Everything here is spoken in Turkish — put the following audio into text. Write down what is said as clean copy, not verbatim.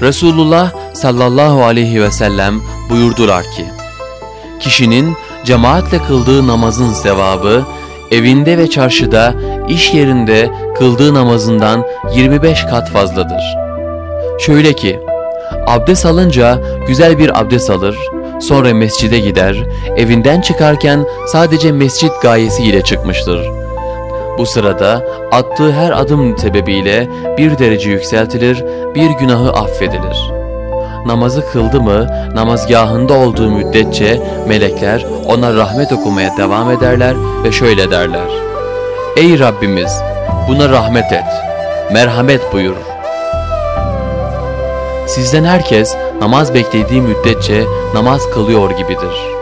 Resulullah sallallahu aleyhi ve sellem buyurdular ki, kişinin cemaatle kıldığı namazın sevabı, evinde ve çarşıda, iş yerinde kıldığı namazından 25 kat fazladır. Şöyle ki, abdest alınca güzel bir abdest alır, sonra mescide gider, evinden çıkarken sadece mescit gayesiyle çıkmıştır. Bu sırada attığı her adım sebebiyle bir derece yükseltilir, bir günahı affedilir. Namazı kıldı mı, namazgahında olduğu müddetçe melekler ona rahmet okumaya devam ederler ve şöyle derler: Ey Rabbimiz, buna rahmet et, merhamet buyur. Sizden herkes namaz beklediği müddetçe namaz kılıyor gibidir.